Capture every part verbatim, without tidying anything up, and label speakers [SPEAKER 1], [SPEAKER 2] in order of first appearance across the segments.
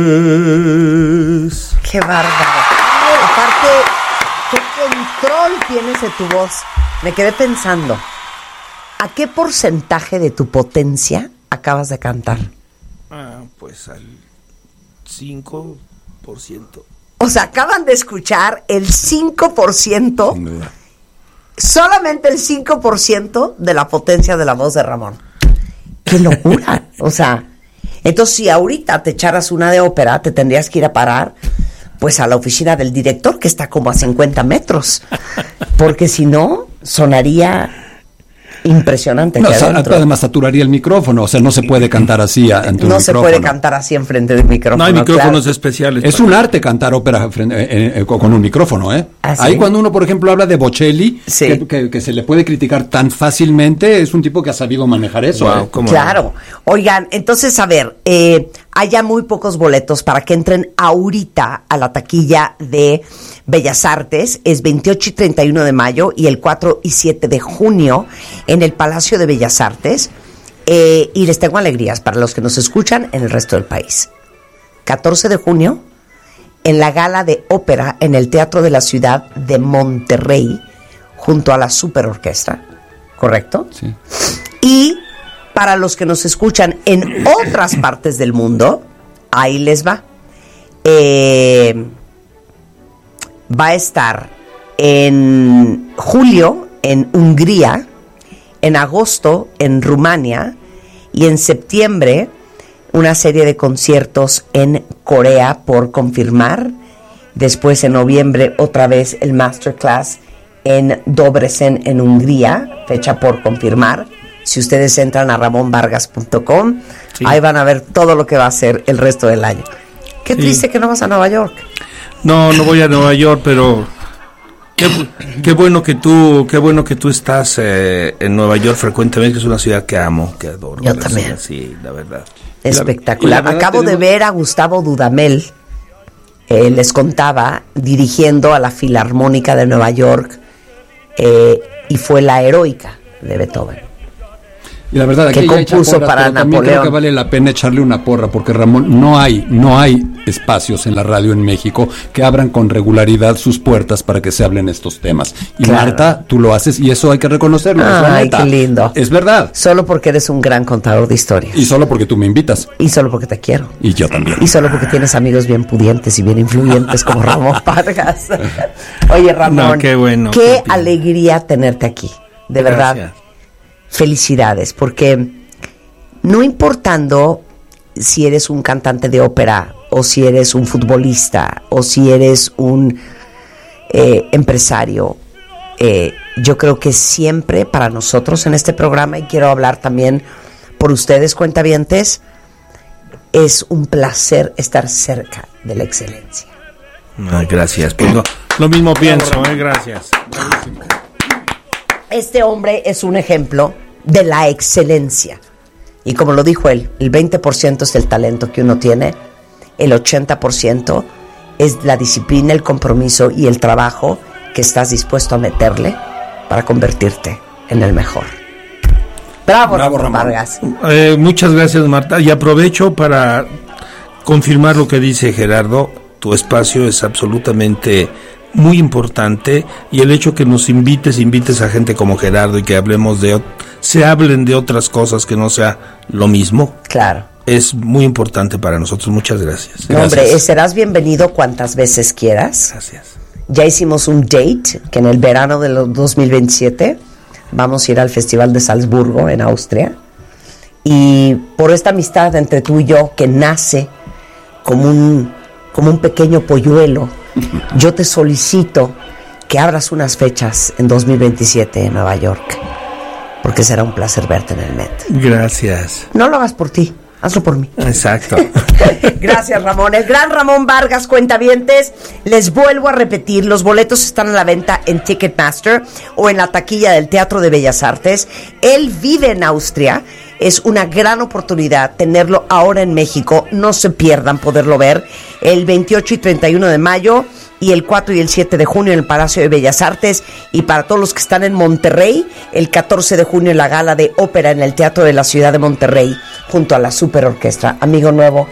[SPEAKER 1] Qué bárbaro. Aparte, qué control tienes de tu voz. Me quedé pensando, ¿a qué porcentaje de tu potencia acabas de cantar?
[SPEAKER 2] Ah, pues al cinco por ciento.
[SPEAKER 1] O sea, acaban de escuchar el cinco por ciento, solamente el cinco por ciento de la potencia de la voz de Ramón. ¡Qué locura! O sea, entonces si ahorita te echaras una de ópera, te tendrías que ir a parar pues a la oficina del director, que está como a cincuenta metros, porque si no, sonaría impresionante.
[SPEAKER 3] No,
[SPEAKER 1] que
[SPEAKER 3] sa-
[SPEAKER 1] adentro.
[SPEAKER 3] además saturaría el micrófono, o sea, no se puede cantar así ante un
[SPEAKER 1] No
[SPEAKER 3] micrófono.
[SPEAKER 1] se puede cantar así enfrente del micrófono.
[SPEAKER 2] No hay micrófonos
[SPEAKER 1] claro.
[SPEAKER 2] especiales.
[SPEAKER 3] Es un arte cantar ópera frente- eh, eh, con un micrófono, ¿eh?
[SPEAKER 1] ¿Ah, sí?
[SPEAKER 3] Ahí cuando uno, por ejemplo, habla de Bocelli,
[SPEAKER 1] Sí.
[SPEAKER 3] que, que- que se le puede criticar tan fácilmente, es un tipo que ha sabido manejar eso.
[SPEAKER 2] Wow,
[SPEAKER 3] ¿eh?
[SPEAKER 2] ¿cómo
[SPEAKER 1] Claro. Oigan, entonces, a ver, eh, hay ya muy pocos boletos para que entren ahorita a la taquilla de Bellas Artes. Es veintiocho y treinta y uno de mayo y el cuatro y siete de junio en el Palacio de Bellas Artes. Eh, y les tengo alegrías para los que nos escuchan en el resto del país. catorce de junio, en la gala de ópera en el Teatro de la Ciudad de Monterrey, junto a la Super Orquesta. ¿Correcto?
[SPEAKER 3] Sí.
[SPEAKER 1] Y para los que nos escuchan en otras partes del mundo, ahí les va. Eh, va a estar en julio en Hungría, en agosto en Rumania y en septiembre una serie de conciertos en Corea por confirmar. Después en noviembre otra vez el masterclass en Debrecen en Hungría, fecha por confirmar. Si ustedes entran a ramon vargas punto com,
[SPEAKER 2] Sí.
[SPEAKER 1] ahí van a ver todo lo que va a ser el resto del año. Qué
[SPEAKER 2] Sí.
[SPEAKER 1] triste que no vas a Nueva York.
[SPEAKER 2] No, no voy a Nueva York, pero qué, bu- qué bueno que tú, qué bueno que tú estás eh, en Nueva York frecuentemente, que es una ciudad que amo, que adoro.
[SPEAKER 1] Yo
[SPEAKER 2] la
[SPEAKER 1] también.
[SPEAKER 2] ciudad, sí, la verdad.
[SPEAKER 1] Espectacular.
[SPEAKER 3] y la verdad
[SPEAKER 1] Acabo de
[SPEAKER 3] tenemos-
[SPEAKER 1] ver a Gustavo Dudamel, eh, les contaba, dirigiendo a la Filarmónica de Nueva York, eh, y fue la Heroica de Beethoven.
[SPEAKER 3] Y la verdad,
[SPEAKER 1] que
[SPEAKER 3] aquí ya echa
[SPEAKER 1] compuso
[SPEAKER 3] porras,
[SPEAKER 1] para
[SPEAKER 3] pero también
[SPEAKER 1] Napoleón.
[SPEAKER 3] creo que vale la pena echarle una porra, porque Ramón, no hay, no hay espacios en la radio en México que abran con regularidad sus puertas para que se hablen estos temas. Y
[SPEAKER 1] Claro.
[SPEAKER 3] Marta, tú lo haces y eso hay que reconocerlo. es la
[SPEAKER 1] Ay,
[SPEAKER 3] neta.
[SPEAKER 1] qué lindo.
[SPEAKER 3] Es verdad.
[SPEAKER 1] Solo porque eres un gran contador de historias.
[SPEAKER 3] Y solo porque tú me invitas.
[SPEAKER 1] Y solo porque te quiero.
[SPEAKER 3] Y yo también.
[SPEAKER 1] Y solo porque tienes amigos bien pudientes y bien influyentes como Ramón Vargas. Oye, Ramón,
[SPEAKER 2] No, qué bueno,
[SPEAKER 1] qué
[SPEAKER 2] papi.
[SPEAKER 1] alegría tenerte aquí. De verdad,
[SPEAKER 2] Gracias.
[SPEAKER 1] felicidades, porque no importando si eres un cantante de ópera o si eres un futbolista o si eres un eh, empresario, eh, yo creo que siempre para nosotros en este programa, y quiero hablar también por ustedes, cuentavientes, es un placer estar cerca de la excelencia.
[SPEAKER 2] Ah, gracias. Pues lo, lo mismo pienso, eh, gracias.
[SPEAKER 1] Este hombre es un ejemplo de la excelencia. Y como lo dijo él, el veinte por ciento es el talento que uno tiene, el ochenta por ciento es la disciplina, el compromiso y el trabajo que estás dispuesto a meterle para convertirte en el mejor. Bravo,
[SPEAKER 3] Bravo,
[SPEAKER 1] Ramón
[SPEAKER 3] Ramón.
[SPEAKER 1] Vargas.
[SPEAKER 2] Eh, muchas gracias, Marta. Y aprovecho para confirmar lo que dice Gerardo. Tu espacio es absolutamente muy importante, y el hecho que nos invites, invites a gente como Gerardo y que hablemos de, ot- se hablen de otras cosas que no sea lo mismo,
[SPEAKER 1] Claro.
[SPEAKER 2] es muy importante para nosotros. Muchas gracias.
[SPEAKER 1] No, hombre,
[SPEAKER 2] Gracias.
[SPEAKER 1] eh, serás bienvenido cuantas veces quieras.
[SPEAKER 2] Gracias.
[SPEAKER 1] Ya hicimos un date que en el verano del dos mil veintisiete vamos a ir al Festival de Salzburgo en Austria, y por esta amistad entre tú y yo que nace como un como un pequeño polluelo, yo te solicito que abras unas fechas en dos mil veintisiete en Nueva York, porque será un placer verte en el Met.
[SPEAKER 2] Gracias.
[SPEAKER 1] No lo hagas por ti, hazlo por mí.
[SPEAKER 2] Exacto.
[SPEAKER 1] Gracias, Ramón. El gran Ramón Vargas, cuentavientes. Les vuelvo a repetir, los boletos están a la venta en Ticketmaster o en la taquilla del Teatro de Bellas Artes. Él vive en Austria. Es una gran oportunidad tenerlo ahora en México. No se pierdan poderlo ver el veintiocho y treinta y uno de mayo y el cuatro y el siete de junio en el Palacio de Bellas Artes. Y para todos los que están en Monterrey, el catorce de junio en la gala de ópera en el Teatro de la Ciudad de Monterrey junto a la Super Orquesta. Amigo nuevo,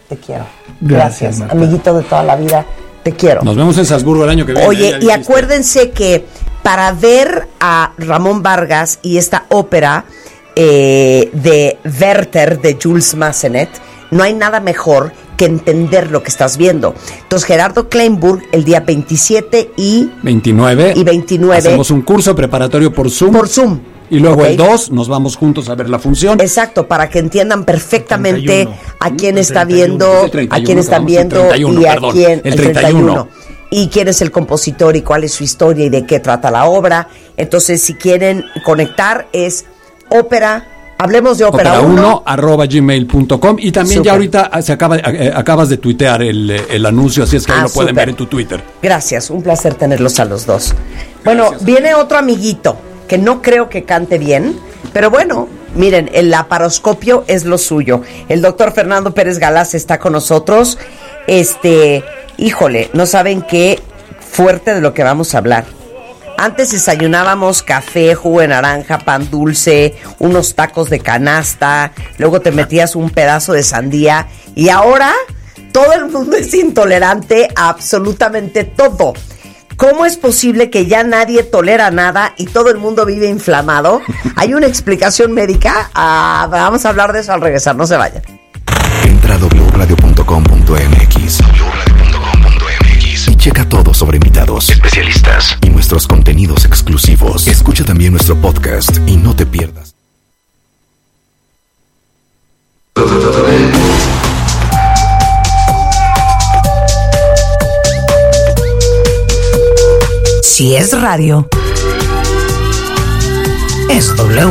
[SPEAKER 1] te quiero.
[SPEAKER 2] Gracias,
[SPEAKER 1] Gracias amiguito de toda la vida, te quiero.
[SPEAKER 3] Nos vemos en Salzburgo el año que viene.
[SPEAKER 1] Oye, y acuérdense que para ver a Ramón Vargas y esta ópera eh, de Werther de Jules Massenet, no hay nada mejor que entender lo que estás viendo. Entonces, Gerardo Kleinburg, el día veintisiete y
[SPEAKER 3] veintinueve,
[SPEAKER 1] y veintinueve
[SPEAKER 3] hacemos un curso preparatorio por Zoom.
[SPEAKER 1] Por Zoom.
[SPEAKER 3] Y luego
[SPEAKER 1] Okay.
[SPEAKER 3] el dos nos vamos juntos a ver la función.
[SPEAKER 1] Exacto, para que entiendan perfectamente
[SPEAKER 2] El treinta y uno.
[SPEAKER 1] a quién
[SPEAKER 2] El
[SPEAKER 1] está
[SPEAKER 2] treinta y uno.
[SPEAKER 1] viendo,
[SPEAKER 3] El treinta y
[SPEAKER 1] a
[SPEAKER 3] uno,
[SPEAKER 1] quién están
[SPEAKER 3] acabamos el
[SPEAKER 1] viendo
[SPEAKER 3] treinta y uno,
[SPEAKER 1] y a
[SPEAKER 3] perdón.
[SPEAKER 1] quién
[SPEAKER 3] El treinta y uno.
[SPEAKER 1] y quién es el compositor y cuál es su historia y de qué trata la obra. Entonces, si quieren conectar es ópera, hablemos de ópera uno
[SPEAKER 3] arroba gmail punto com y también
[SPEAKER 1] Super.
[SPEAKER 3] ya ahorita se acaba, eh, acabas de tuitear el, el anuncio, así es que ahí
[SPEAKER 1] Ah,
[SPEAKER 3] lo pueden
[SPEAKER 1] super.
[SPEAKER 3] ver en tu Twitter.
[SPEAKER 1] Gracias, un placer tenerlos a los dos. Bueno,
[SPEAKER 3] Gracias.
[SPEAKER 1] viene otro amiguito que no creo que cante bien, pero bueno, miren, el laparoscopio es lo suyo. El doctor Fernando Pérez Galás está con nosotros. Este, híjole, no saben qué fuerte de lo que vamos a hablar. Antes desayunábamos café, jugo de naranja, pan dulce, unos tacos de canasta, luego te metías un pedazo de sandía y ahora todo el mundo es intolerante a absolutamente todo. ¿Cómo es posible que ya nadie tolera nada y todo el mundo vive inflamado? ¿Hay una explicación médica? Ah, vamos a hablar de eso al regresar, no se vayan.
[SPEAKER 4] Entra a doble u radio punto com punto m x doble u radio punto com punto m x y checa todo sobre invitados, especialistas y nuestros contenidos exclusivos. Escucha también nuestro podcast y no te pierdas.
[SPEAKER 5] Si es radio, es W.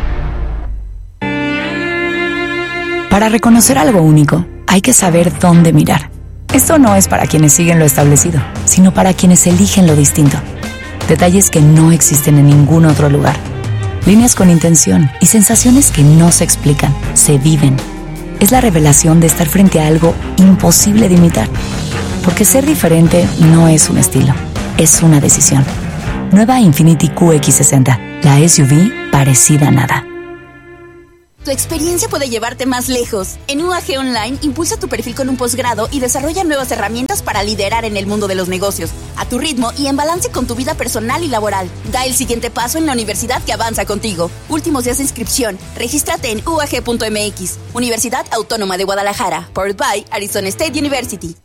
[SPEAKER 5] Para reconocer algo único, hay que saber dónde mirar. Esto no es para quienes siguen lo establecido, sino para quienes eligen lo distinto. Detalles que no existen en ningún otro lugar. Líneas con intención y sensaciones que no se explican, se viven. Es la revelación de estar frente a algo imposible de imitar. Porque ser diferente no es un estilo, es una decisión. Nueva Infiniti Q X sesenta, la S U V parecida a nada.
[SPEAKER 6] Tu experiencia puede llevarte más lejos. En U A G Online, impulsa tu perfil con un posgrado y desarrolla nuevas herramientas para liderar en el mundo de los negocios, a tu ritmo y en balance con tu vida personal y laboral. Da el siguiente paso en la universidad que avanza contigo. Últimos días de inscripción. Regístrate en u a g punto m x. Universidad Autónoma de Guadalajara. Powered by Arizona State University.